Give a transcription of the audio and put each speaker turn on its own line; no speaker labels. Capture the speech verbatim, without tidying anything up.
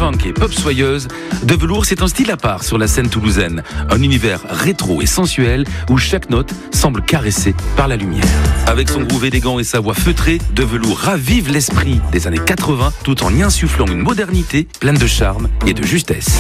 funk et pop soyeuse, De Velours, c'est un style à part sur la scène toulousaine. Un univers rétro et sensuel où chaque note semble caressée par la lumière. Avec son groove élégant et sa voix feutrée, De Velours ravive l'esprit des années quatre-vingts tout en y insufflant une modernité pleine de charme et de justesse.